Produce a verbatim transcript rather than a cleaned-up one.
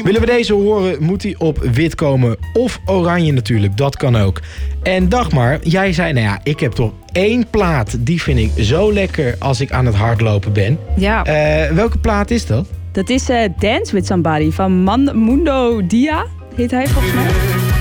Willen we deze horen, moet hij op wit komen of oranje natuurlijk. Dat kan ook. En Dagmar, jij zei, nou ja, ik heb toch één plaat. Die vind ik zo lekker als ik aan het hardlopen ben. Ja. Uh, welke plaat is dat? Dat is uh, Dance With Somebody van Man Mundo Dia, heet hij volgens mij.